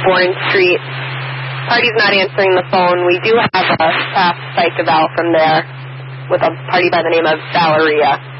Orange Street. Party's not answering the phone. We do have a fast psych eval from there with a party by the name of Valeria.